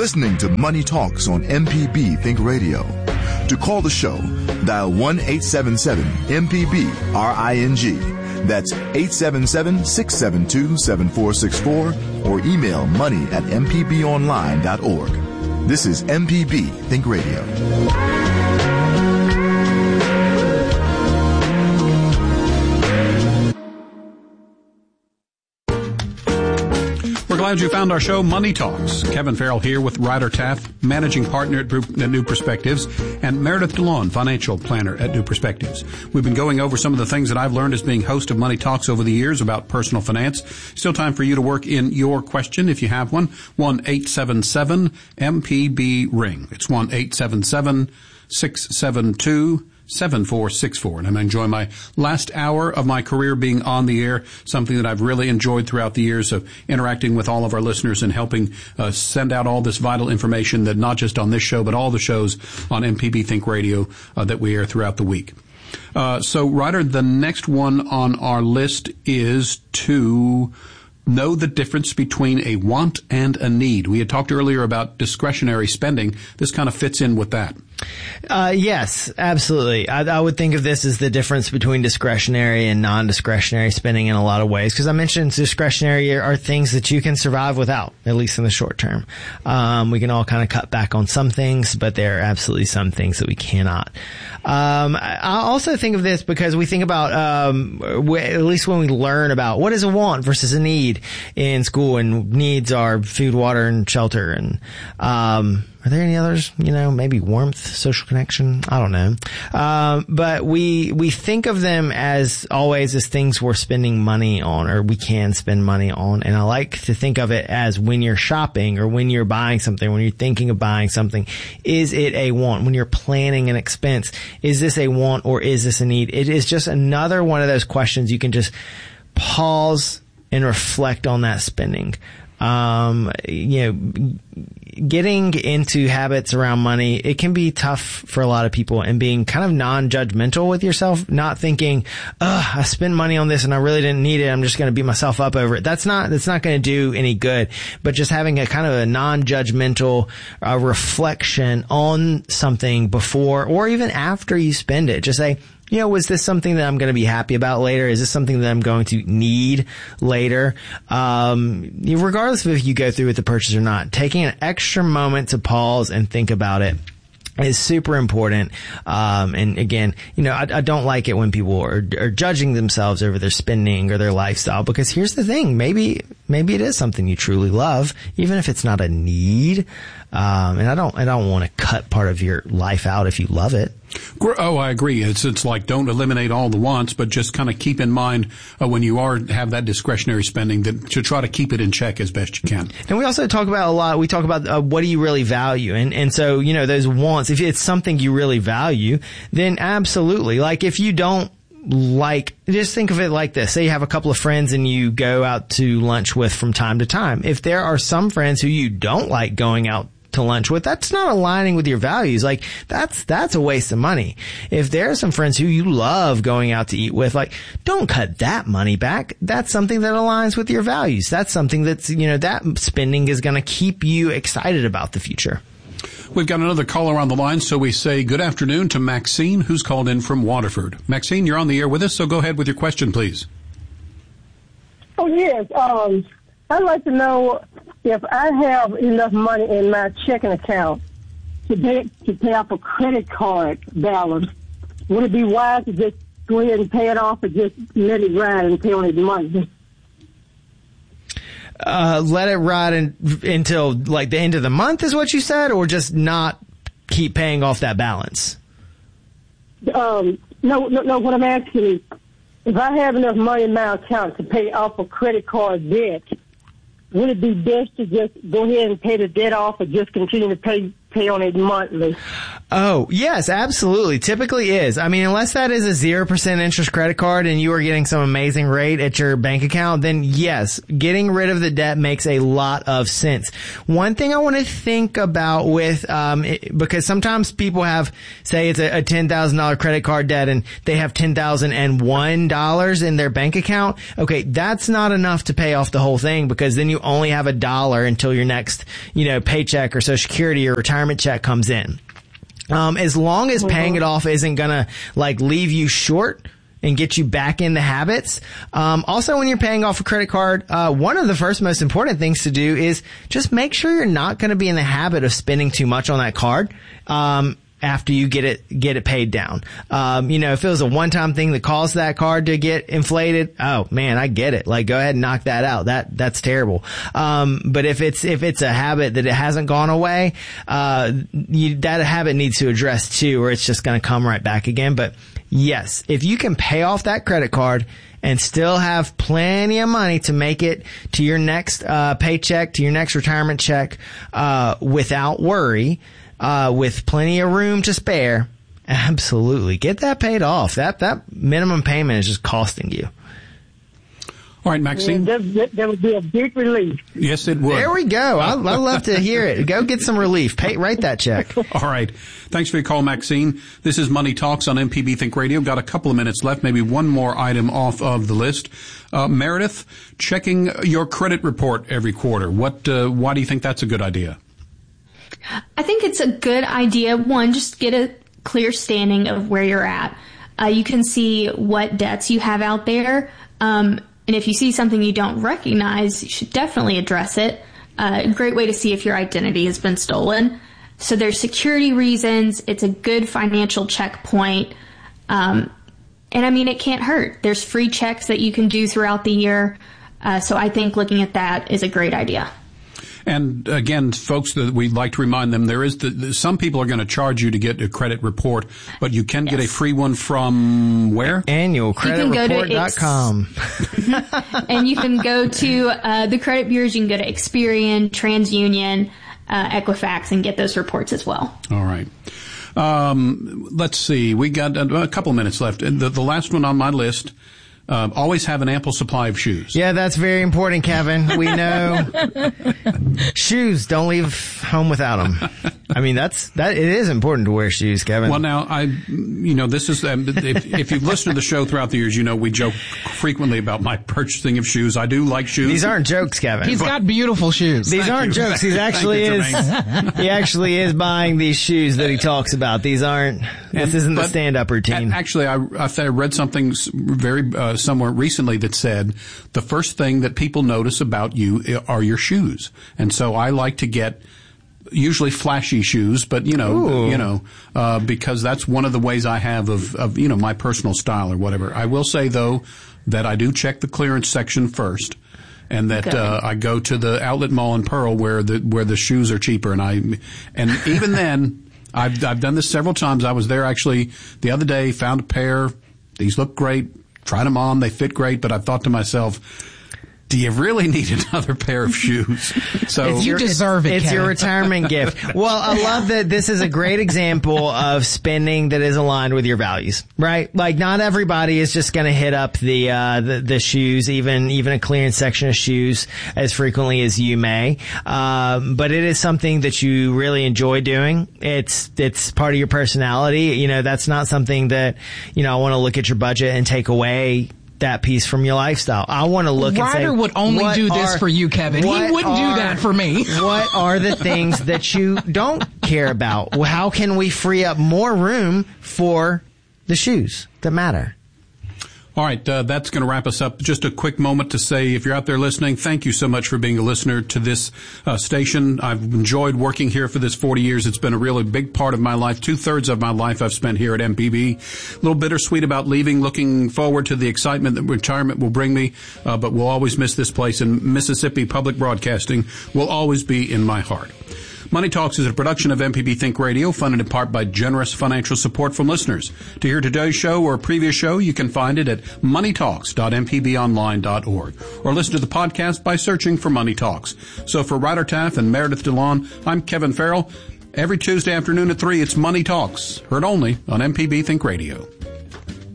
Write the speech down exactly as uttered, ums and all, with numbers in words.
listening to Money Talks on M P B Think Radio. To call the show, dial one eight seven seven M P B R I N G. That's eight seven seven, six seven two, seven four six four or email money at m p b online dot org. This is M P B Think Radio. Glad you found our show, Money Talks. Kevin Farrell here with Ryder Taff, managing partner at New Perspectives, and Meredith DeLon, financial planner at New Perspectives. We've been going over some of the things that I've learned as being host of Money Talks over the years about personal finance. Still time for you to work in your question if you have one. one eight seven seven M P B ring. It's one eight seven seven, six seven two, seven four six four. And I'm enjoying my last hour of my career being on the air, something that I've really enjoyed throughout the years of interacting with all of our listeners and helping uh, send out all this vital information that not just on this show, but all the shows on M P B Think Radio uh, that we air throughout the week. Uh, so, Ryder, the next one on our list is to know the difference between a want and a need. We had talked earlier about discretionary spending. This kind of fits in with that. Uh, yes, absolutely. I, I would think of this as the difference between discretionary and non-discretionary spending in a lot of ways. Because I mentioned discretionary are things that you can survive without, at least in the short term. Um, we can all kind of cut back on some things, but there are absolutely some things that we cannot. Um, I also think of this because we think about, um, w- at least when we learn about what is a want versus a need in school, and needs are food, water, and shelter, and um are there any others? You know, maybe warmth, social connection. I don't know. Um, but we, we think of them as always as things we're spending money on, or we can spend money on. And I like to think of it as when you're shopping or when you're buying something, when you're thinking of buying something, is it a want? When you're planning an expense, is this a want or is this a need? It is just another one of those questions you can just pause and reflect on that spending. Um, you know, getting into habits around money, it can be tough for a lot of people, and being kind of non-judgmental with yourself, not thinking, ugh, I spent money on this and I really didn't need it. I'm just going to beat myself up over it. That's not, that's not going to do any good. But just having a kind of a non-judgmental uh, reflection on something before or even after you spend it. Just say, you know, was this something that I'm going to be happy about later? Is this something that I'm going to need later? Um, regardless of if you go through with the purchase or not, taking an extra moment to pause and think about it is super important. Um, and again, you know, I, I don't like it when people are, are judging themselves over their spending or their lifestyle, because here's the thing. Maybe, maybe it is something you truly love, even if it's not a need. Um, and I don't, I don't want to cut part of your life out if you love it. Oh, I agree. It's, it's like don't eliminate all the wants, but just kind of keep in mind uh, when you are have that discretionary spending that to try to keep it in check as best you can. And we also talk about a lot, we talk about uh, what do you really value? And, and so, you know, those wants, if it's something you really value, then absolutely. Like if you don't like, just think of it like this. Say you have a couple of friends and you go out to lunch with from time to time. If there are some friends who you don't like going out to lunch with, that's not aligning with your values. Like that's, that's a waste of money. If there are some friends who you love going out to eat with, like don't cut that money back. That's something that aligns with your values. That's something that's, you know, that spending is going to keep you excited about the future. We've got another caller on the line, so we say good afternoon to Maxine, who's called in from Waterford. Maxine, you're on the air with us, so go ahead with your question, please. Oh, yes. Um, I'd like to know if I have enough money in my checking account to pay, to pay off a credit card balance, would it be wise to just go ahead and pay it off or just let it ride and pay on it monthly? Uh, let it ride in, until like the end of the month is what you said, or just not keep paying off that balance? Um, no, no, no, what I'm asking is, if I have enough money in my account to pay off a credit card debt, would it be best to just go ahead and pay the debt off or just continue to pay pay on it monthly? Oh, yes, absolutely. Typically is. I mean, unless that is a zero percent interest credit card and you are getting some amazing rate at your bank account, then yes, getting rid of the debt makes a lot of sense. One thing I want to think about with, um, it, because sometimes people have, say it's a, a ten thousand dollars credit card debt and they have ten thousand one dollars in their bank account. Okay, that's not enough to pay off the whole thing because then you only have a dollar until your next, you know, paycheck or Social Security or retirement check comes in. Um, as long as paying it off isn't gonna, like, leave you short and get you back in the habits. Um, also when you're paying off a credit card, uh, one of the first most important things to do is just make sure you're not gonna be in the habit of spending too much on that card. Um, after you get it, get it paid down. Um, you know, if it was a one-time thing that caused that card to get inflated, oh man, I get it. Like, go ahead and knock that out. That, that's terrible. Um, but if it's, if it's a habit that it hasn't gone away, uh, you, that habit needs to address too, or it's just gonna come right back again. But yes, if you can pay off that credit card and still have plenty of money to make it to your next, uh, paycheck, to your next retirement check, uh, without worry, Uh, with plenty of room to spare, absolutely. Get that paid off. That, that minimum payment is just costing you. All right, Maxine. Yeah, that, that would be a big relief. Yes, it would. There we go. I, I love to hear it. Go get some relief. Pay, write that check. All right. Thanks for your call, Maxine. This is Money Talks on M P B Think Radio. Got a couple of minutes left, maybe one more item off of the list. Uh, Meredith, checking your credit report every quarter. What, uh, why do you think that's a good idea? I think it's a good idea. One, just get a clear standing of where you're at. Uh, you can see what debts you have out there. Um, and if you see something you don't recognize, you should definitely address it. Uh, a great way to see if your identity has been stolen. So there's security reasons. It's a good financial checkpoint. Um, and I mean, it can't hurt. There's free checks that you can do throughout the year. Uh, so I think looking at that is a great idea. And again, folks, that we'd like to remind them, there is the, the, some people are going to charge you to get a credit report, but you can yes. get a free one from where? annual credit report dot com. And you can go to uh, the credit bureaus. You can go to Experian, TransUnion, uh, Equifax, and get those reports as well. All right. Um, let's see. We got a, a couple minutes left. The, the last one on my list. Uh, always have an ample supply of shoes. Yeah, that's very important, Kevin. We know shoes. Don't leave home without them. I mean, that's that. It is important to wear shoes, Kevin. Well, now I, you know, this is um, if, if you've listened to the show throughout the years, you know we joke frequently about my purchasing of shoes. I do like shoes. These aren't jokes, Kevin. He's got beautiful shoes. These Thank aren't you. jokes. He actually you, is. He actually is buying these shoes that he talks about. These aren't. This And, isn't the stand-up routine. Actually, I, I read something very uh, somewhere recently that said the first thing that people notice about you are your shoes, and so I like to get usually flashy shoes, but you know, Ooh. you know, uh, because that's one of the ways I have of, of you know my personal style or whatever. I will say though that I do check the clearance section first. And that uh, I go to the outlet mall in Pearl where the where the shoes are cheaper, and I and even then I've I've done this several times. I was there actually the other day, found a pair. These look great. Tried them on. They fit great. But I thought to myself, do you really need another pair of shoes? So It's You your, deserve it, It's Kevin. your retirement gift. Well, I love that this is a great example of spending that is aligned with your values, right? Like, not everybody is just going to hit up the, uh, the, the shoes, even, even a clearance section of shoes as frequently as you may. Um, but it is something that you really enjoy doing. It's, it's part of your personality. You know, that's not something that, you know, I want to look at your budget and take away that piece from your lifestyle. I want to look and say, Ryder would only what do this are- for you, Kevin. He what wouldn't are- do that for me. What are the things that you don't care about? Well, how can we free up more room for the shoes that matter? All right, uh, that's going to wrap us up. Just a quick moment to say, if you're out there listening, thank you so much for being a listener to this uh, station. I've enjoyed working here for this forty years. It's been a really big part of my life. Two-thirds of my life I've spent here at M P B. A little bittersweet about leaving, looking forward to the excitement that retirement will bring me, uh, but we'll always miss this place, and Mississippi Public Broadcasting will always be in my heart. Money Talks is a production of M P B Think Radio, funded in part by generous financial support from listeners. To hear today's show or a previous show, you can find it at money talks dot m p b online dot org or listen to the podcast by searching for Money Talks. So for Ryder Taff and Meredith DeLon, I'm Kevin Farrell. Every Tuesday afternoon at three, it's Money Talks, heard only on M P B Think Radio.